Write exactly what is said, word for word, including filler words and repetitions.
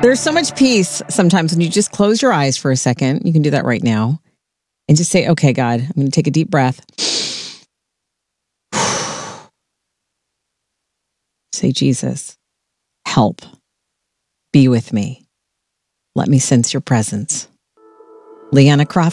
There's so much peace sometimes when you just close your eyes for a second. You can do that right now. And just say, okay, God, I'm going to take a deep breath. Say, Jesus, help. Be with me. Let me sense your presence. Leanna Crawford.